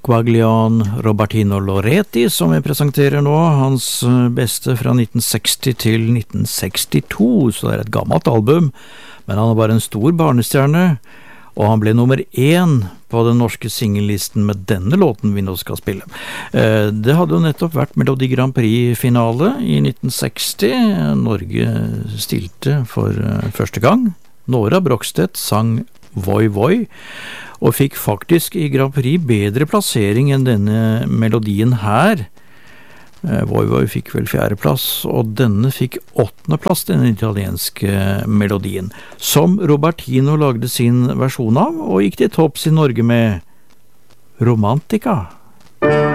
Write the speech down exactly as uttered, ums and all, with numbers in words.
Quaglian Robertino Loretti, som vi presenterer nå, hans beste fra nitten seksti til nitten sekstito, så det er et gammelt album, men han var en stor barnestjerne, og han ble nummer én på den norske singellisten med denne låten vi nå skal spille. Det hadde jo nettopp vært Melodi Grand Prix-finale i nitten seksti. Norge stilte for første gang. Nora Brogstedt sang Voi Voi, og fikk faktisk i Grand Prix bedre plassering enn denne melodien her. Voi Voi fikk vel fjerdeplass, og denne fikk åttendeplass, den italienske melodien, som Robertino lagde sin versjon av, og gikk til topps i Norge med Romantica.